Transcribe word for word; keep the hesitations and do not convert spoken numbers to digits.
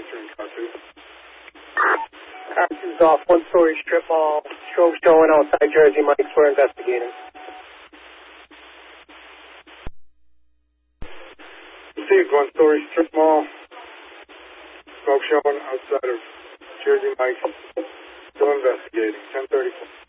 answering, Country. This is off one-story strip mall. Strobe showing outside Jersey Mike's. We're investigating. Received one-story strip mall. Smoke showing outside of Jersey Mike's. Still investigating. ten thirty-four.